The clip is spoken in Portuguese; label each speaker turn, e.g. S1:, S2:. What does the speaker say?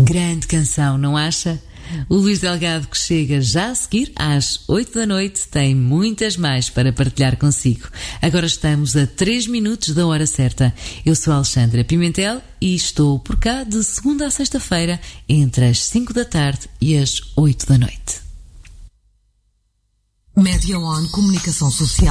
S1: Grande canção, não acha? O Luís Delgado, que chega já a seguir, às 8 da noite, tem muitas mais para partilhar consigo. Agora estamos a 3 minutos da hora certa. Eu sou a Alexandra Pimentel e estou por cá de segunda a sexta-feira, entre as 5 da tarde e as 8 da noite.
S2: Media One Comunicação Social.